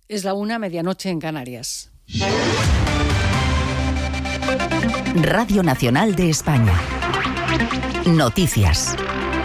Es la 1:00, medianoche en Canarias. Radio Nacional de España. Noticias.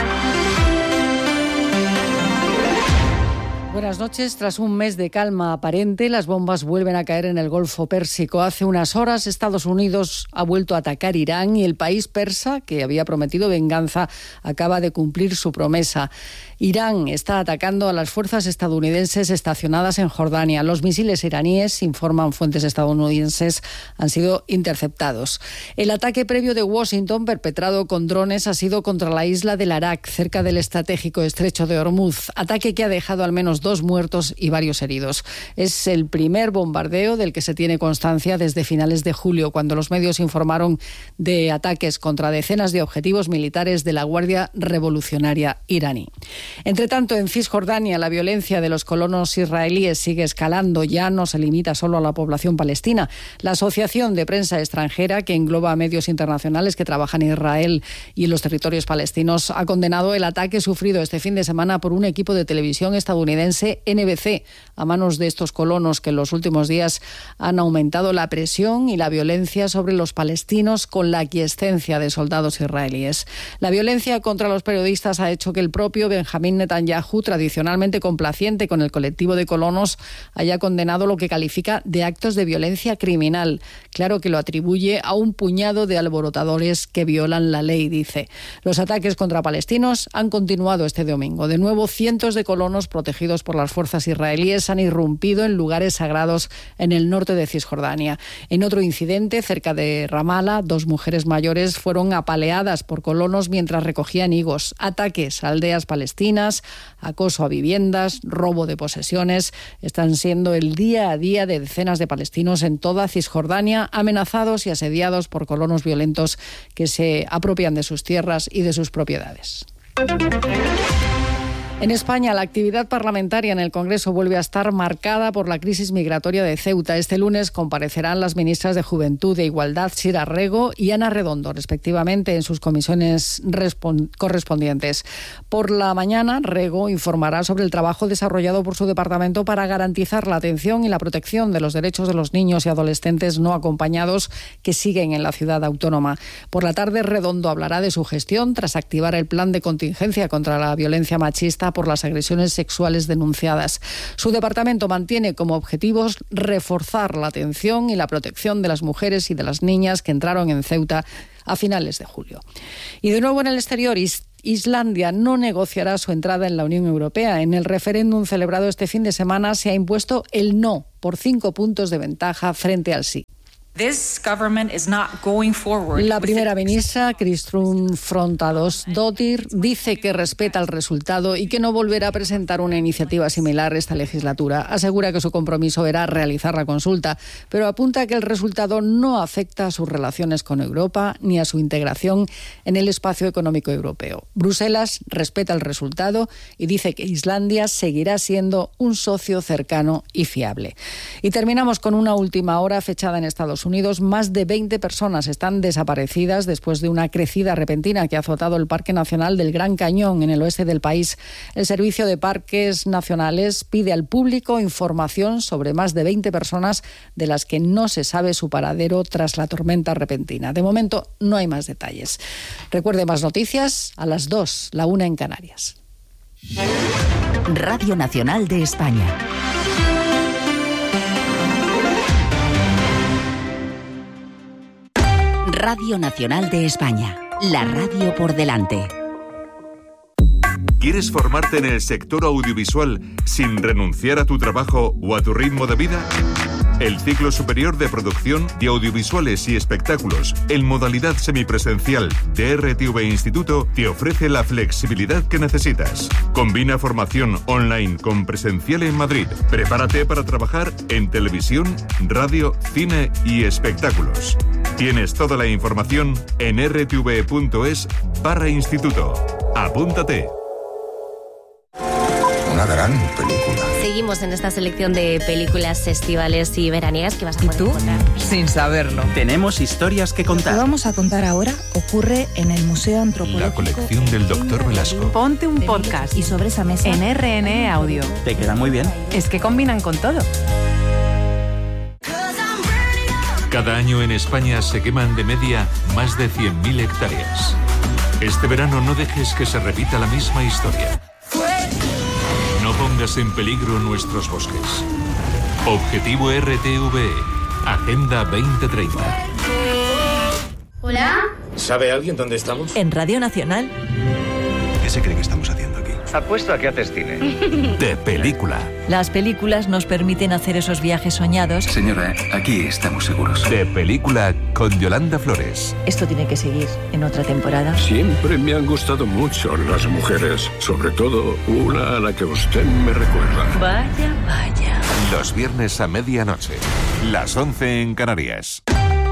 Buenas noches. Tras un mes de calma aparente, las bombas vuelven a caer en el Golfo Pérsico. Hace unas horas, Estados Unidos ha vuelto a atacar Irán y el país persa, que había prometido venganza, acaba de cumplir su promesa. Irán está atacando a las fuerzas estadounidenses estacionadas en Jordania. Los misiles iraníes, informan fuentes estadounidenses, han sido interceptados. El ataque previo de Washington, perpetrado con drones, ha sido contra la isla del Arak, cerca del estratégico estrecho de Hormuz. Ataque que ha dejado al menos 2 muertos y varios heridos. Es el primer bombardeo del que se tiene constancia desde finales de julio, cuando los medios informaron de ataques contra decenas de objetivos militares de la Guardia Revolucionaria iraní. Entre tanto, en Cisjordania, la violencia de los colonos israelíes sigue escalando. Ya no se limita solo a la población palestina. La Asociación de Prensa Extranjera, que engloba a medios internacionales que trabajan en Israel y en los territorios palestinos, ha condenado el ataque sufrido este fin de semana por un equipo de televisión estadounidense, NBC, a manos de estos colonos, que en los últimos días han aumentado la presión y la violencia sobre los palestinos con la aquiescencia de soldados israelíes. La violencia contra los periodistas ha hecho que el propio Benjamín Netanyahu, tradicionalmente complaciente con el colectivo de colonos, haya condenado lo que califica de actos de violencia criminal. Claro que lo atribuye a un puñado de alborotadores que violan la ley, dice. Los ataques contra palestinos han continuado este domingo. De nuevo, cientos de colonos protegidos por las fuerzas israelíes han irrumpido en lugares sagrados en el norte de Cisjordania. En otro incidente, cerca de Ramala, 2 mujeres mayores fueron apaleadas por colonos mientras recogían higos. Ataques a aldeas palestinas, acoso a viviendas, robo de posesiones, están siendo el día a día de decenas de palestinos en toda Cisjordania, amenazados y asediados por colonos violentos que se apropian de sus tierras y de sus propiedades. En España, la actividad parlamentaria en el Congreso vuelve a estar marcada por la crisis migratoria de Ceuta. Este lunes comparecerán las ministras de Juventud e Igualdad, Sira Rego y Ana Redondo, respectivamente, en sus comisiones correspondientes. Por la mañana, Rego informará sobre el trabajo desarrollado por su departamento para garantizar la atención y la protección de los derechos de los niños y adolescentes no acompañados que siguen en la ciudad autónoma. Por la tarde, Redondo hablará de su gestión tras activar el plan de contingencia contra la violencia machista por las agresiones sexuales denunciadas. Su departamento mantiene como objetivos reforzar la atención y la protección de las mujeres y de las niñas que entraron en Ceuta a finales de julio. Y de nuevo en el exterior, Islandia no negociará su entrada en la Unión Europea. En el referéndum celebrado este fin de semana se ha impuesto el no por 5 puntos de ventaja frente al sí. La primera ministra, Kristrún Frostadóttir, dice que respeta el resultado y que no volverá a presentar una iniciativa similar esta legislatura. Asegura que su compromiso era realizar la consulta, pero apunta que el resultado no afecta a sus relaciones con Europa ni a su integración en el espacio económico europeo. Bruselas respeta el resultado y dice que Islandia seguirá siendo un socio cercano y fiable. Y terminamos con una última hora fechada en Estados Unidos. Más de 20 personas están desaparecidas después de una crecida repentina que ha azotado el Parque Nacional del Gran Cañón en el oeste del país. El Servicio de Parques Nacionales pide al público información sobre más de 20 personas de las que no se sabe su paradero tras la tormenta repentina. De momento no hay más detalles. Recuerde más noticias a las 2, la 1 en Canarias. Radio Nacional de España. Radio Nacional de España, la radio por delante. ¿Quieres formarte en el sector audiovisual sin renunciar a tu trabajo o a tu ritmo de vida? El ciclo superior de producción de audiovisuales y espectáculos en modalidad semipresencial de RTV Instituto te ofrece la flexibilidad que necesitas. Combina formación online con presencial en Madrid. Prepárate para trabajar en televisión, radio, cine y espectáculos. Tienes toda la información en rtv.es/instituto. Apúntate. una gran película. Seguimos en esta selección de películas estivales y veraniegas que vas a poder encontrar. Sin saberlo. Tenemos historias que contar. Lo que vamos a contar ahora ocurre en el Museo Antropológico. La colección del Dr. Velasco. Ponte un podcast. Y sobre esa mesa En RN Audio. Te quedan muy bien. Es que combinan con todo. Cada año en España se queman de media más de 100.000 hectáreas. Este verano no dejes que se repita la misma historia. No pongas en peligro nuestros bosques. Objetivo RTVE. Agenda 2030. ¿Hola? ¿Sabe alguien dónde estamos? En Radio Nacional. ¿Qué se cree que estamos haciendo aquí? Apuesto a que haces cine. De película. Las películas nos permiten hacer esos viajes soñados. Señora, aquí estamos seguros. De película con Yolanda Flores. Esto tiene que seguir en otra temporada. Siempre me han gustado mucho las mujeres, sobre todo una a la que usted me recuerda. Vaya, vaya. Los viernes a medianoche. Las 11 en Canarias.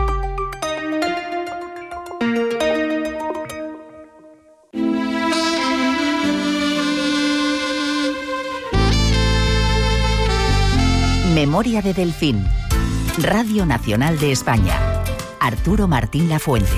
Memoria de Delfín. Radio Nacional de España. Arturo Martín Lafuente.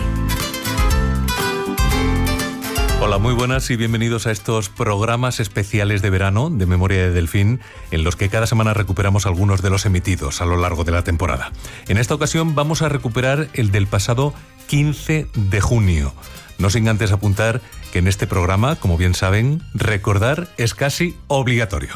Hola, muy buenas y bienvenidos a estos programas especiales de verano de Memoria de Delfín, en los que cada semana recuperamos algunos de los emitidos a lo largo de la temporada. En esta ocasión vamos a recuperar el del pasado 15 de junio. No sin antes apuntar que en este programa, como bien saben, recordar es casi obligatorio.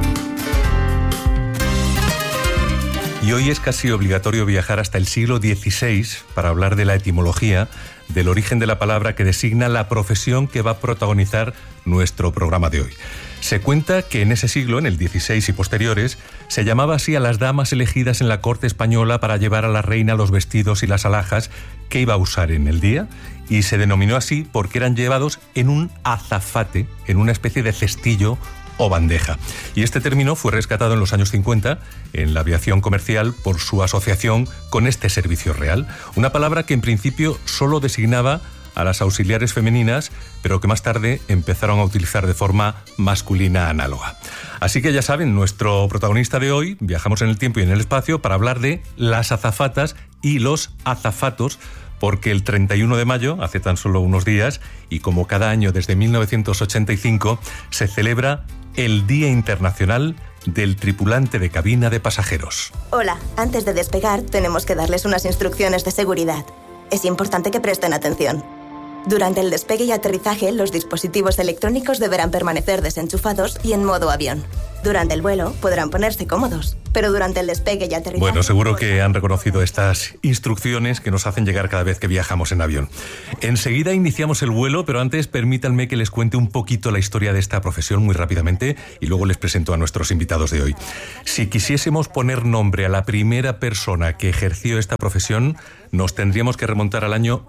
Y hoy es casi obligatorio viajar hasta el siglo XVI para hablar de la etimología, del origen de la palabra que designa la profesión que va a protagonizar nuestro programa de hoy. Se cuenta que en ese siglo, en el XVI y posteriores, se llamaba así a las damas elegidas en la corte española para llevar a la reina los vestidos y las alhajas que iba a usar en el día, y se denominó así porque eran llevados en un azafate, en una especie de cestillo o bandeja. Y este término fue rescatado en los años 50 en la aviación comercial por su asociación con este servicio real. Una palabra que en principio solo designaba a las auxiliares femeninas, pero que más tarde empezaron a utilizar de forma masculina análoga. Así que ya saben, nuestro protagonista de hoy, viajamos en el tiempo y en el espacio para hablar de las azafatas y los azafatos, porque el 31 de mayo, hace tan solo unos días, y como cada año desde 1985, se celebra el Día Internacional del Tripulante de Cabina de Pasajeros. Hola, antes de despegar tenemos que darles unas instrucciones de seguridad. Es importante que presten atención. Durante el despegue y aterrizaje, los dispositivos electrónicos deberán permanecer desenchufados y en modo avión. Durante el vuelo podrán ponerse cómodos, pero durante el despegue y aterrizaje... Bueno, seguro que han reconocido estas instrucciones que nos hacen llegar cada vez que viajamos en avión. Enseguida iniciamos el vuelo, pero antes permítanme que les cuente un poquito la historia de esta profesión muy rápidamente y luego les presento a nuestros invitados de hoy. Si quisiésemos poner nombre a la primera persona que ejerció esta profesión, nos tendríamos que remontar al año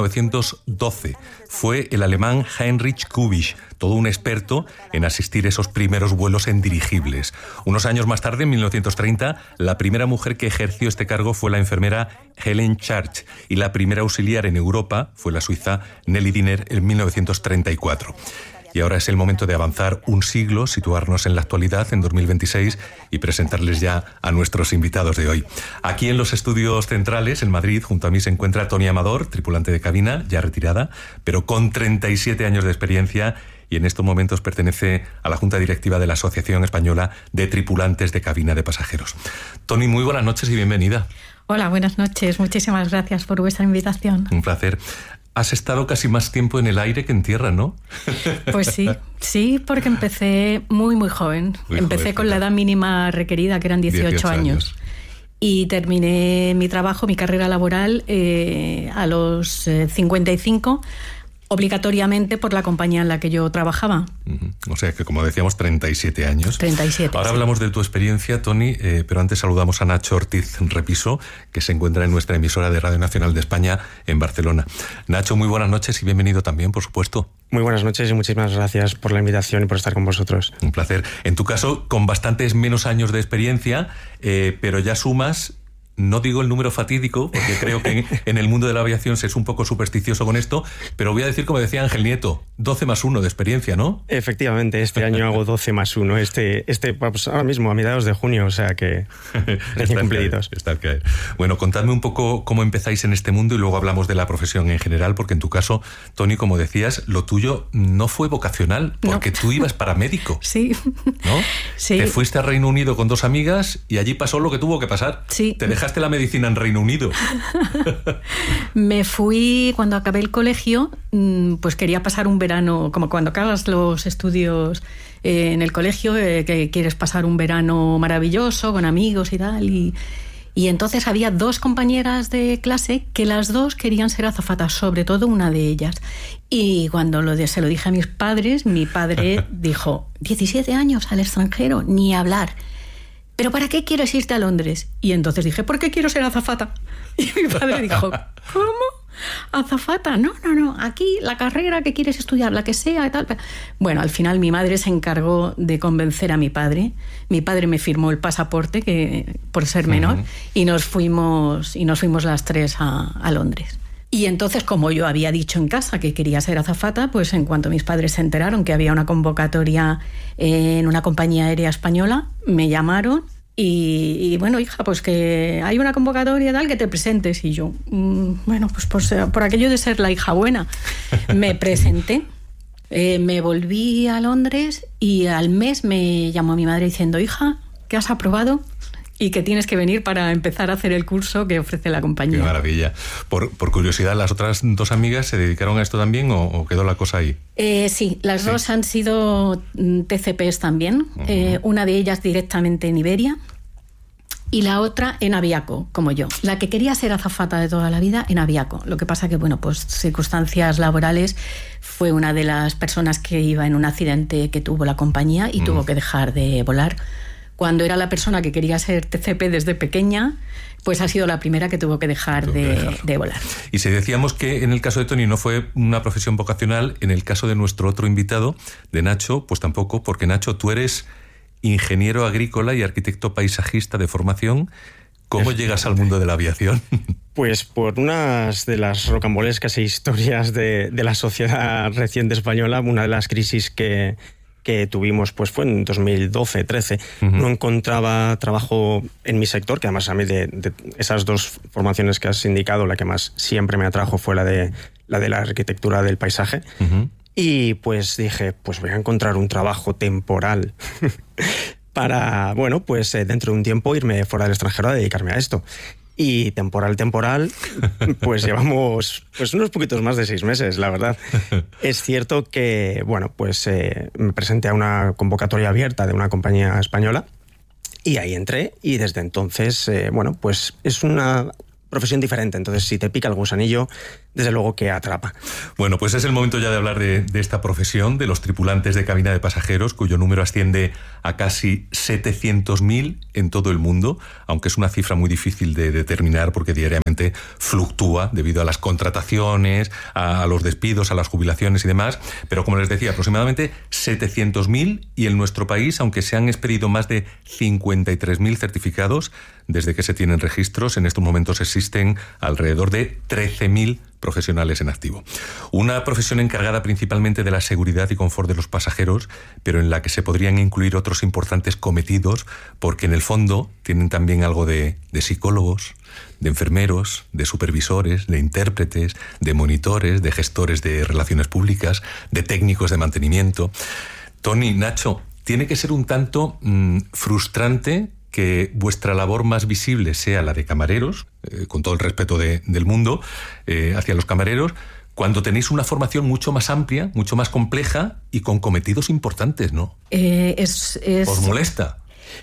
1912. Fue el alemán Heinrich Kubich, todo un experto en asistir esos primeros vuelos en dirigibles. Unos años más tarde, en 1930, la primera mujer que ejerció este cargo fue la enfermera Helen Charch y la primera auxiliar en Europa fue la suiza Nelly Diner en 1934. Y ahora es el momento de avanzar un siglo, situarnos en la actualidad, en 2026, y presentarles ya a nuestros invitados de hoy. Aquí en los estudios centrales, en Madrid, junto a mí se encuentra Toni Amador, tripulante de cabina, ya retirada, pero con 37 años de experiencia, y en estos momentos pertenece a la Junta Directiva de la Asociación Española de Tripulantes de Cabina de Pasajeros. Toni, muy buenas noches y bienvenida. Hola, buenas noches. Muchísimas gracias por vuestra invitación. Un placer. Has estado casi más tiempo en el aire que en tierra, ¿no? Pues sí, porque empecé muy joven. Empecé con la edad mínima requerida, que eran 18 años. Y terminé mi trabajo, mi carrera laboral, a los 55, obligatoriamente por la compañía en la que yo trabajaba. O sea que, como decíamos, 37 años. 37. Ahora hablamos de tu experiencia, Toni, pero antes saludamos a Nacho Ortiz Repiso, que se encuentra en nuestra emisora de Radio Nacional de España en Barcelona. Nacho, muy buenas noches y bienvenido también, por supuesto. Muy buenas noches y muchísimas gracias por la invitación y por estar con vosotros. Un placer. En tu caso, con bastantes menos años de experiencia, pero ya sumas no digo el número fatídico, porque creo que en el mundo de la aviación se es un poco supersticioso con esto, pero voy a decir, como decía Ángel Nieto, 12 más 1 de experiencia, ¿no? Efectivamente, este año hago 12 más 1, pues ahora mismo, a mediados de junio, o sea que recién cumpliditos. Bueno, contadme un poco cómo empezáis en este mundo y luego hablamos de la profesión en general, porque en tu caso, Toni, como decías, lo tuyo no fue vocacional, porque tú ibas para médico. Sí. ¿No? Sí. Te fuiste a Reino Unido con 2 amigas y allí pasó lo que tuvo que pasar. Sí. Te dejaste la medicina en Reino Unido. Me fui cuando acabé el colegio, pues quería pasar un verano, como cuando acabas los estudios en el colegio, que quieres pasar un verano maravilloso con amigos y tal, y entonces había 2 compañeras de clase que las 2 querían ser azafatas, sobre todo una de ellas. Y cuando se lo dije a mis padres, mi padre dijo, 17 años al extranjero, ni hablar. ¿Pero para qué quieres irte a Londres? Y entonces dije, ¿por qué quiero ser azafata? Y mi padre dijo, ¿cómo? ¿Azafata? No, aquí la carrera que quieres estudiar, la que sea y tal. Bueno, al final mi madre se encargó de convencer a mi padre. Mi padre me firmó el pasaporte por ser menor y nos fuimos las 3 a Londres. Y entonces, como yo había dicho en casa que quería ser azafata, pues en cuanto mis padres se enteraron que había una convocatoria en una compañía aérea española, me llamaron y bueno, hija, pues que hay una convocatoria tal, que te presentes. Y yo, bueno, pues por aquello de ser la hija buena, me presenté. Me volví a Londres y al mes me llamó mi madre diciendo, hija, que has aprobado y que tienes que venir para empezar a hacer el curso que ofrece la compañía. Qué maravilla. Por curiosidad, ¿las otras 2 amigas se dedicaron a esto también o quedó la cosa ahí? Sí, las 2 han sido TCPs también. Una de ellas directamente en Iberia y la otra en Aviaco, como yo. La que quería ser azafata de toda la vida en Aviaco. Lo que pasa que, bueno, pues circunstancias laborales, fue una de las personas que iba en un accidente que tuvo la compañía y tuvo que dejar de volar. Cuando era la persona que quería ser TCP desde pequeña, pues ha sido la primera que tuvo que dejar de volar. Y si decíamos que en el caso de Toni no fue una profesión vocacional, en el caso de nuestro otro invitado, de Nacho, pues tampoco, porque Nacho, tú eres ingeniero agrícola y arquitecto paisajista de formación. ¿Cómo llegas al mundo de la aviación? Pues por unas de las rocambolescas historias de la sociedad reciente española, una de las crisis que tuvimos pues fue en 2012-13. No encontraba trabajo en mi sector, que además a mí de esas 2 formaciones que has indicado, la que más siempre me atrajo fue la de la arquitectura del paisaje. Y pues dije, pues voy a encontrar un trabajo temporal para, bueno, pues dentro de un tiempo irme fuera del extranjero a dedicarme a esto. Y temporal, pues llevamos pues unos poquitos más de 6 meses, la verdad. Es cierto que, bueno, pues me presenté a una convocatoria abierta de una compañía española y ahí entré y desde entonces, bueno, pues es una profesión diferente. Entonces, si te pica el gusanillo, desde luego que atrapa. Bueno, pues es el momento ya de hablar de esta profesión, de los tripulantes de cabina de pasajeros, cuyo número asciende a casi 700.000 en todo el mundo, aunque es una cifra muy difícil de determinar porque diariamente fluctúa debido a las contrataciones, a los despidos, a las jubilaciones y demás. Pero como les decía, aproximadamente 700.000, y en nuestro país, aunque se han expedido más de 53.000 certificados desde que se tienen registros, en estos momentos existen alrededor de 13.000 profesionales en activo. Una profesión encargada principalmente de la seguridad y confort de los pasajeros, pero en la que se podrían incluir otros importantes cometidos, porque en el fondo tienen también algo de psicólogos, de enfermeros, de supervisores, de intérpretes, de monitores, de gestores de relaciones públicas, de técnicos de mantenimiento. Toni, Nacho, tiene que ser un tanto frustrante que vuestra labor más visible sea la de camareros, con todo el respeto del mundo hacia los camareros, cuando tenéis una formación mucho más amplia, mucho más compleja y con cometidos importantes, ¿no? ¿Os molesta?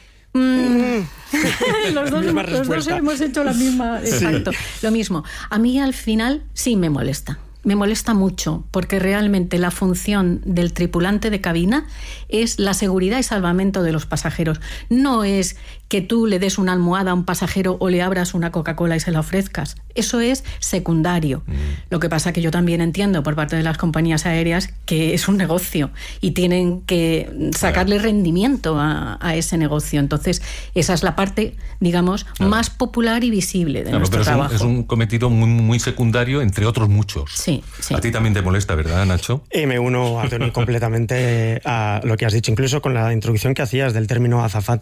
Los dos hemos hecho la misma. Exacto, lo mismo. A mí al final sí me molesta. Me molesta mucho porque realmente la función del tripulante de cabina es la seguridad y salvamento de los pasajeros. No es que tú le des una almohada a un pasajero o le abras una Coca-Cola y se la ofrezcas. Eso es secundario. Lo que pasa que yo también entiendo por parte de las compañías aéreas que es un negocio y tienen que sacarle rendimiento a ese negocio. Entonces, esa es la parte, digamos, más popular y visible de nuestro trabajo. Es un cometido muy, muy secundario, entre otros muchos. Sí. A ti también te molesta, ¿verdad, Nacho? Me uno, Antonio, completamente a lo que has dicho. Incluso con la introducción que hacías del término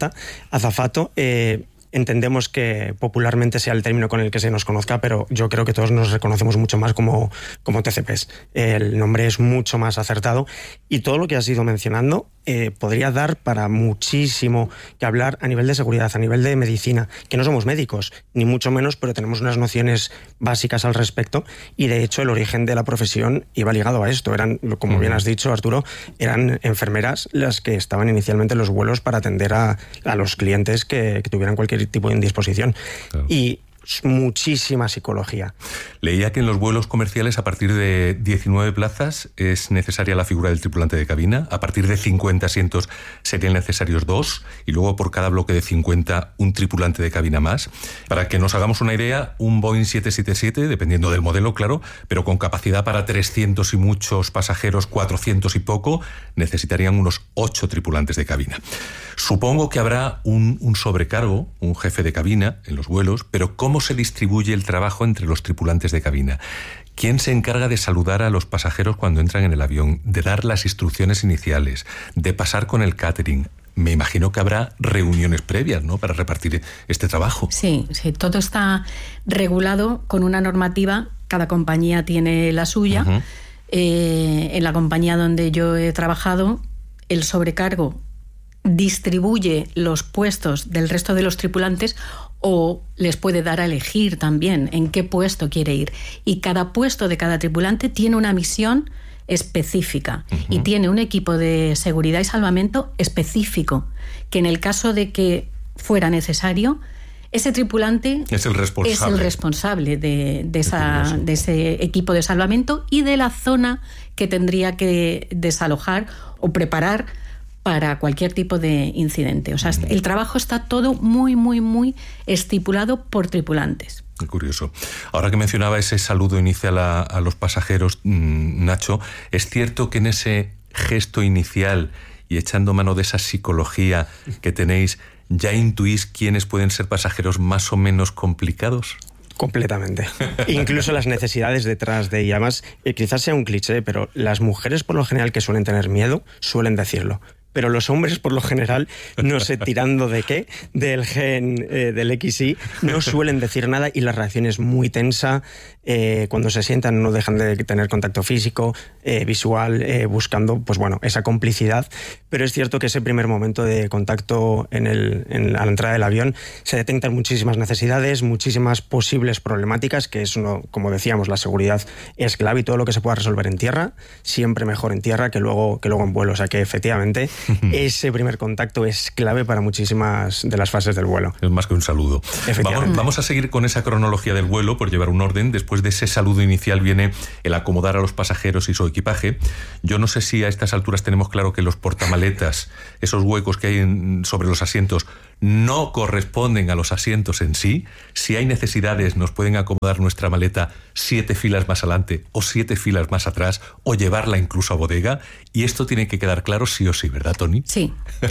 azafato, entendemos que popularmente sea el término con el que se nos conozca, pero yo creo que todos nos reconocemos mucho más como TCPs. El nombre es mucho más acertado y todo lo que has ido mencionando podría dar para muchísimo que hablar a nivel de seguridad, a nivel de medicina, que no somos médicos, ni mucho menos, pero tenemos unas nociones básicas al respecto y de hecho el origen de la profesión iba ligado a esto. Eran, como bien has dicho, Arturo, eran enfermeras las que estaban inicialmente en los vuelos para atender a los clientes que tuvieran cualquier tipo de indisposición. Claro. Y muchísima psicología. Leía que en los vuelos comerciales a partir de 19 plazas es necesaria la figura del tripulante de cabina, a partir de 50 asientos serían necesarios 2 y luego por cada bloque de 50 un tripulante de cabina más. Para que nos hagamos una idea, un Boeing 777, dependiendo del modelo, claro, pero con capacidad para 300 y muchos pasajeros, 400 y poco, necesitarían unos 8 tripulantes de cabina. Supongo que habrá un sobrecargo, un jefe de cabina en los vuelos, pero ¿cómo se distribuye el trabajo entre los tripulantes de cabina? ¿Quién se encarga de saludar a los pasajeros cuando entran en el avión, de dar las instrucciones iniciales, de pasar con el catering? Me imagino que habrá reuniones previas, ¿no?, para repartir este trabajo. Sí, todo está regulado con una normativa, cada compañía tiene la suya. Uh-huh. En la compañía donde yo he trabajado, el sobrecargo distribuye los puestos del resto de los tripulantes o les puede dar a elegir también en qué puesto quiere ir. Y cada puesto de cada tripulante tiene una misión específica y tiene un equipo de seguridad y salvamento específico, que en el caso de que fuera necesario, ese tripulante es el responsable de ese equipo de salvamento y de la zona que tendría que desalojar o preparar para cualquier tipo de incidente. O sea, el trabajo está todo muy, muy, muy estipulado por tripulantes. Qué curioso. Ahora que mencionaba ese saludo inicial a los pasajeros, Nacho, ¿es cierto que en ese gesto inicial y echando mano de esa psicología que tenéis, ya intuís quiénes pueden ser pasajeros más o menos complicados? Completamente. Incluso las necesidades detrás de ella. Además, quizás sea un cliché, pero las mujeres por lo general que suelen tener miedo suelen decirlo. Pero los hombres, por lo general, no sé tirando de qué, del gen del XY, no suelen decir nada y la reacción es muy tensa. Cuando se sientan no dejan de tener contacto físico, visual, buscando, pues bueno, esa complicidad. Pero es cierto que ese primer momento de contacto a la entrada del avión se detectan muchísimas necesidades, muchísimas posibles problemáticas, que es como decíamos, la seguridad es clave y todo lo que se pueda resolver en tierra, siempre mejor en tierra que luego en vuelo. O sea que efectivamente ese primer contacto es clave para muchísimas de las fases del vuelo. Es más que un saludo. Vamos a seguir con esa cronología del vuelo por llevar un orden. Después de ese saludo inicial viene el acomodar a los pasajeros y su equipaje. Yo no sé si a estas alturas tenemos claro que los portamaletas, esos huecos que hay sobre los asientos, no corresponden a los asientos en sí. Si hay necesidades, nos pueden acomodar nuestra maleta 7 filas más adelante o 7 filas más atrás o llevarla incluso a bodega. Y esto tiene que quedar claro sí o sí, ¿verdad, Tony? Sí.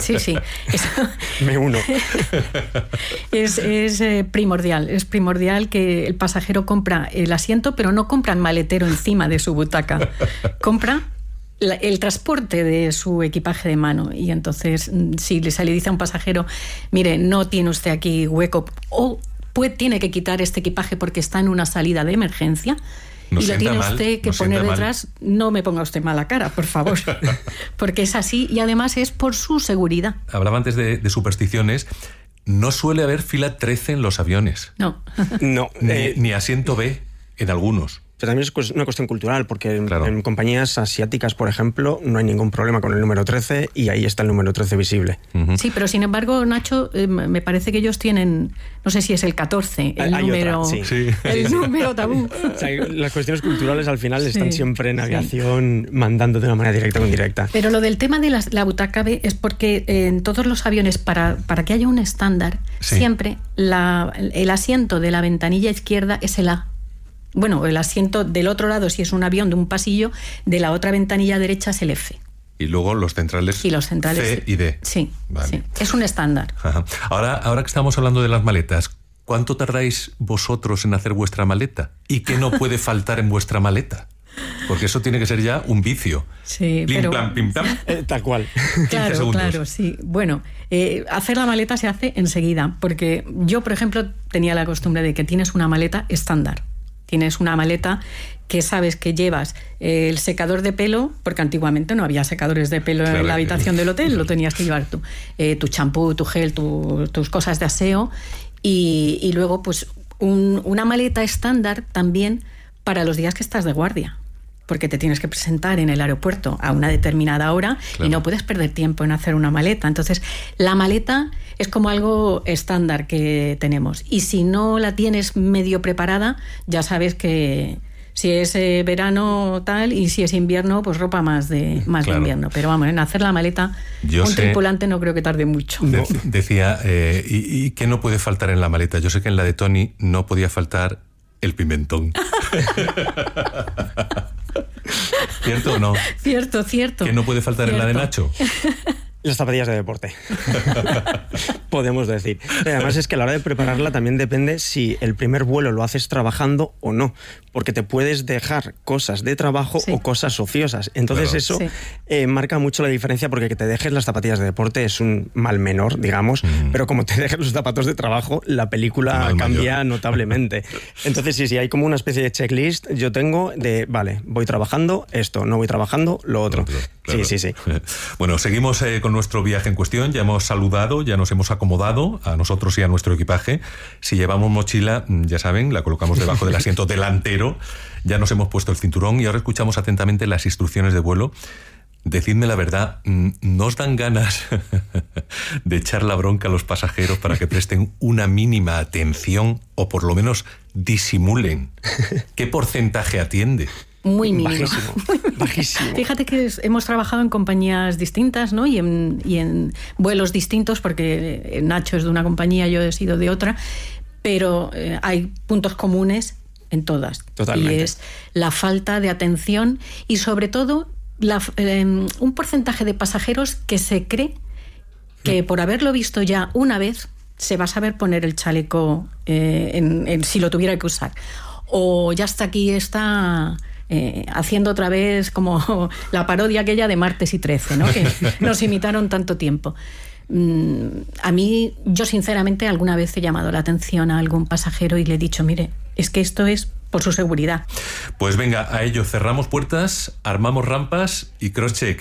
Me uno. Es primordial. Es primordial que el pasajero compra el asiento, pero no compra el maletero encima de su butaca. Compra el transporte de su equipaje de mano. Y entonces, si se le dice a un pasajero, mire, no tiene usted aquí hueco, o tiene que quitar este equipaje porque está en una salida de emergencia, y lo tiene usted que poner detrás, no me ponga usted mala cara, por favor, porque es así y además es por su seguridad. Hablaba antes de supersticiones. No suele haber fila 13 en los aviones. No. Ni asiento B en algunos. Pero también es una cuestión cultural, porque en compañías asiáticas, por ejemplo, no hay ningún problema con el número 13 y ahí está el número 13 visible. Uh-huh. Sí, pero sin embargo, Nacho, me parece que ellos tienen, no sé si es el 14, el número tabú. O sea, las cuestiones culturales al final están siempre en aviación mandando de una manera directa o indirecta. Pero lo del tema de la butaca B es porque en todos los aviones, para que haya un estándar, siempre el asiento de la ventanilla izquierda es el A. Bueno, el asiento del otro lado, si es un avión de un pasillo, de la otra ventanilla derecha es el F. Y luego los centrales, C y D. Sí, vale. Sí, es un estándar. Ajá. Ahora que estamos hablando de las maletas, ¿cuánto tardáis vosotros en hacer vuestra maleta? ¿Y qué no puede faltar en vuestra maleta? Porque eso tiene que ser ya un vicio. Sí, plim, pero... plam, pim, pam. Tal cual. Claro, sí. Bueno, hacer la maleta se hace enseguida, porque yo, por ejemplo, tenía la costumbre de que tienes una maleta estándar. Tienes una maleta que sabes que llevas el secador de pelo, porque antiguamente no había secadores de pelo en la habitación del hotel, lo tenías que llevar tú. Tu champú, tu gel, tus cosas de aseo, y luego pues una maleta estándar también para los días que estás de guardia, porque te tienes que presentar en el aeropuerto a una determinada hora y no puedes perder tiempo en hacer una maleta. Entonces, la maleta es como algo estándar que tenemos. Y si no la tienes medio preparada, ya sabes que si es verano tal, y si es invierno, pues ropa más de invierno. Pero vamos, en hacer la maleta, tripulante no creo que tarde mucho. Decía, ¿y qué no puede faltar en la maleta? Yo sé que en la de Tony no podía faltar el pimentón. ¿Cierto o no? Cierto. ¿Qué no puede faltar en la de Nacho? Las zapatillas de deporte. Podemos decir. Pero además es que a la hora de prepararla también depende si el primer vuelo lo haces trabajando o no. Porque te puedes dejar cosas de trabajo o cosas ociosas. Entonces eso marca mucho la diferencia, porque que te dejes las zapatillas de deporte es un mal menor, digamos, pero como te dejes los zapatos de trabajo, la película cambia notablemente. Entonces sí, hay como una especie de checklist. Yo tengo de, vale, voy trabajando esto, no voy trabajando lo otro. Claro. Sí. Bueno, seguimos con nuestro viaje en cuestión. Ya hemos saludado, ya nos hemos acomodado a nosotros y a nuestro equipaje. Si llevamos mochila, ya saben, la colocamos debajo del asiento delantero. Ya nos hemos puesto el cinturón y ahora escuchamos atentamente las instrucciones de vuelo. Decidme la verdad, ¿no os dan ganas de echar la bronca a los pasajeros para que presten una mínima atención o por lo menos disimulen? ¿Qué porcentaje atiende? Muy mínimo. Bajísimo. Fíjate que hemos trabajado en compañías distintas, ¿no? y en vuelos distintos, porque Nacho es de una compañía, yo he sido de otra, pero hay puntos comunes en todas. Totalmente. Y es la falta de atención y sobre todo un porcentaje de pasajeros que se cree que por haberlo visto ya una vez se va a saber poner el chaleco si lo tuviera que usar. O ya hasta aquí está... haciendo otra vez como la parodia aquella de Martes y 13, ¿no? Que nos imitaron tanto tiempo. A mí, yo sinceramente alguna vez he llamado la atención a algún pasajero y le he dicho, mire, es que esto es por su seguridad. Pues venga, a ello, cerramos puertas, armamos rampas y cross-check.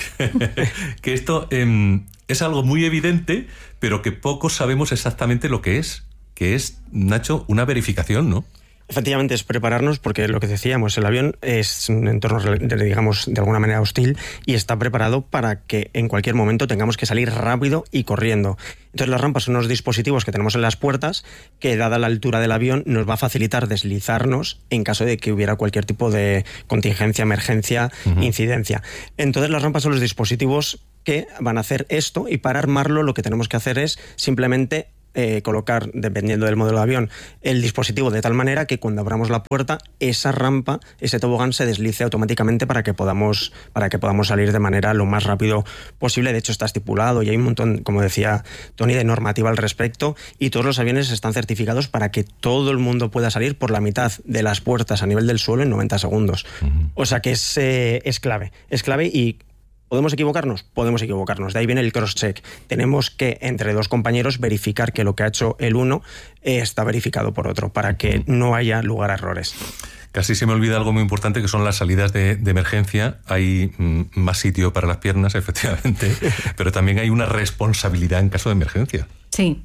Que esto es algo muy evidente, pero que pocos sabemos exactamente lo que es. Que es, Nacho, una verificación, ¿no? Efectivamente, es prepararnos, porque lo que decíamos, el avión es un entorno, digamos, de alguna manera hostil, y está preparado para que en cualquier momento tengamos que salir rápido y corriendo. Entonces las rampas son unos dispositivos que tenemos en las puertas que, dada la altura del avión, nos va a facilitar deslizarnos en caso de que hubiera cualquier tipo de contingencia, emergencia, incidencia. Entonces las rampas son los dispositivos que van a hacer esto, y para armarlo lo que tenemos que hacer es simplemente colocar, dependiendo del modelo de avión, el dispositivo de tal manera que cuando abramos la puerta, esa rampa, ese tobogán se deslice automáticamente para que podamos salir de manera lo más rápido posible. De hecho, está estipulado y hay un montón, como decía Tony, de normativa al respecto, y todos los aviones están certificados para que todo el mundo pueda salir por la mitad de las puertas a nivel del suelo en 90 segundos. O sea que es clave. Es clave. Y ¿podemos equivocarnos? Podemos equivocarnos. De ahí viene el cross-check. Tenemos que, entre dos compañeros, verificar que lo que ha hecho el uno está verificado por otro, para que no haya lugar a errores. Casi se me olvida algo muy importante, que son las salidas de emergencia. Hay más sitio para las piernas, efectivamente, pero también hay una responsabilidad en caso de emergencia. Sí.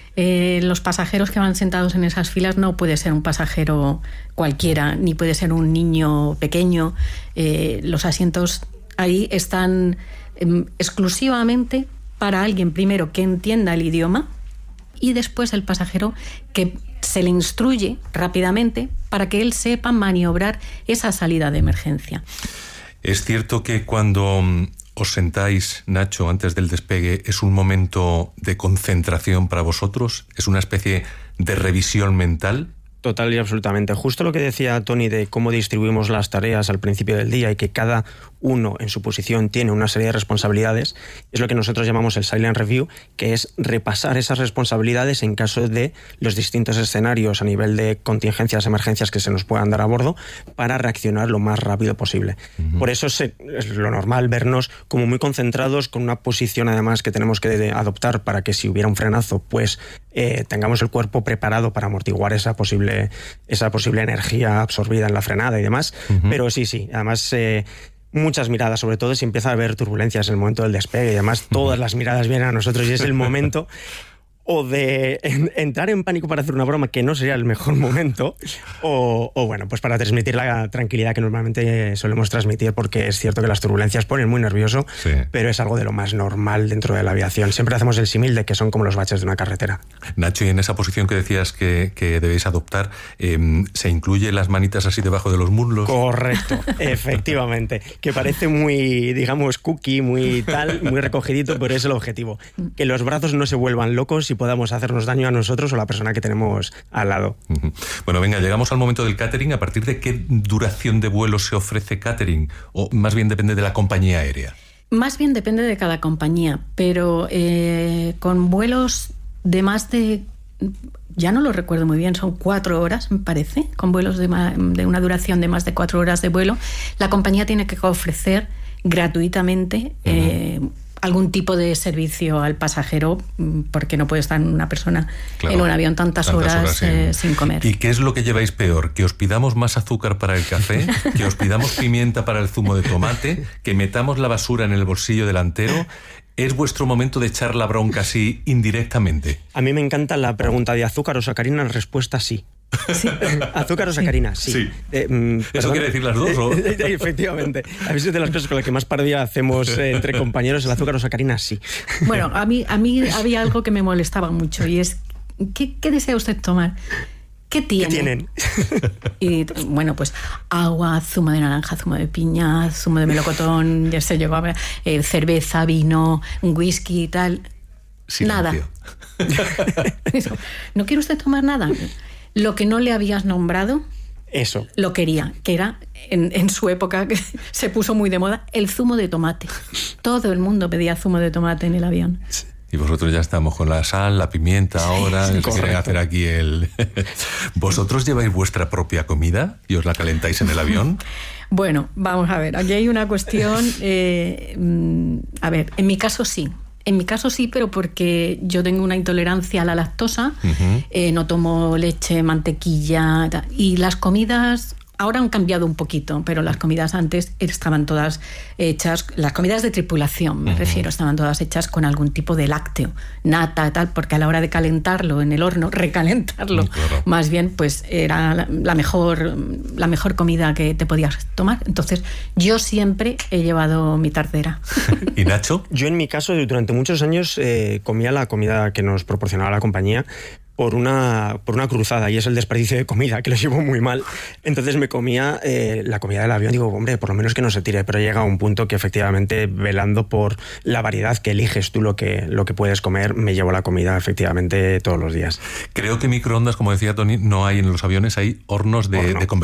Los pasajeros que van sentados en esas filas no puede ser un pasajero cualquiera, ni puede ser un niño pequeño. Los asientos ahí están exclusivamente para alguien, primero, que entienda el idioma, y después el pasajero que se le instruye rápidamente para que él sepa maniobrar esa salida de emergencia. ¿Es cierto que cuando os sentáis, Nacho, antes del despegue, es un momento de concentración para vosotros? ¿Es una especie de revisión mental? Total y absolutamente. Justo lo que decía Tony de cómo distribuimos las tareas al principio del día y que cada uno en su posición tiene una serie de responsabilidades, es lo que nosotros llamamos el silent review, que es repasar esas responsabilidades en caso de los distintos escenarios a nivel de contingencias, emergencias que se nos puedan dar a bordo, para reaccionar lo más rápido posible. Por eso es lo normal vernos como muy concentrados, con una posición además que tenemos que adoptar para que si hubiera un frenazo, pues tengamos el cuerpo preparado para amortiguar esa posible energía absorbida en la frenada y demás. Pero sí, además muchas miradas, sobre todo si empieza a haber turbulencias en el momento del despegue, y además todas las miradas vienen a nosotros y es el momento o de entrar en pánico para hacer una broma, que no sería el mejor momento, o bueno, pues para transmitir la tranquilidad que normalmente solemos transmitir, porque es cierto que las turbulencias ponen muy nervioso, pero es algo de lo más normal dentro de la aviación. Siempre hacemos el símil de que son como los baches de una carretera. Nacho, y en esa posición que decías que debéis adoptar, ¿se incluye las manitas así debajo de los muslos? Correcto, efectivamente, que parece muy, digamos, cookie, muy recogidito, pero es el objetivo, que los brazos no se vuelvan locos y podamos hacernos daño a nosotros o a la persona que tenemos al lado. Bueno, venga, llegamos al momento del catering. ¿A partir de qué duración de vuelo se ofrece catering? ¿O más bien depende de la compañía aérea? Más bien depende de cada compañía, pero con vuelos de más de... Ya no lo recuerdo muy bien, son 4 horas, me parece, con vuelos de una duración de más de 4 horas de vuelo, la compañía tiene que ofrecer gratuitamente algún tipo de servicio al pasajero, porque no puede estar una persona en un avión tantas horas sin comer. ¿Y qué es lo que lleváis peor? ¿Que os pidamos más azúcar para el café? ¿Que os pidamos pimienta para el zumo de tomate? ¿Que metamos la basura en el bolsillo delantero? ¿Es vuestro momento de echar la bronca así indirectamente? A mí me encanta la pregunta de azúcar o sacarina, la respuesta sí. Sí. ¿Azúcar o sacarina? Sí. ¿Eso quiere decir las dos? ¿O? Efectivamente. A veces de las cosas con las que más parodia hacemos entre compañeros, el azúcar o sacarina, sí. Bueno, a mí había algo que me molestaba mucho, y es ¿qué desea usted tomar? ¿Qué tienen? Y bueno, pues agua, zumo de naranja, zumo de piña, zumo de melocotón, ya sé yo, cerveza, vino, un whisky y tal. Silencio. Nada. ¿No quiere usted tomar nada? Lo que no le habías nombrado, eso lo quería, que era en su época, que se puso muy de moda, el zumo de tomate. Todo el mundo pedía zumo de tomate en el avión. Y vosotros ya estamos con la sal, la pimienta ahora, se quieren hacer aquí el... ¿Vosotros lleváis vuestra propia comida y os la calentáis en el avión? Bueno, vamos a ver, aquí hay una cuestión... a ver, en mi caso sí. En mi caso sí, pero porque yo tengo una intolerancia a la lactosa, no tomo leche, mantequilla, y las comidas ahora han cambiado un poquito, pero las comidas antes estaban todas hechas, las comidas de tripulación me refiero, estaban todas hechas con algún tipo de lácteo, nata, tal, porque a la hora de calentarlo en el horno, recalentarlo, más bien, pues era la mejor comida que te podías tomar. Entonces, yo siempre he llevado mi tartera. ¿Y Nacho? Yo en mi caso, durante muchos años, comía la comida que nos proporcionaba la compañía por una cruzada, y es el desperdicio de comida, que lo llevo muy mal. Entonces me comía la comida del avión. Digo, hombre, por lo menos que no se tire, pero llega a un punto que efectivamente, velando por la variedad que eliges tú lo que puedes comer, me llevo la comida efectivamente todos los días. Creo que microondas, como decía Tony, no hay en los aviones, hay hornos de convección.